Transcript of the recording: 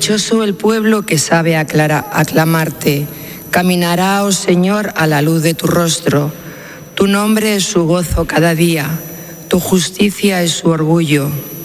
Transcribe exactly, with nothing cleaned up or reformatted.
Dichoso el pueblo que sabe aclara- aclamarte. Caminará, oh Señor, a la luz de tu rostro. Tu nombre es su gozo cada día. Tu justicia es su orgullo.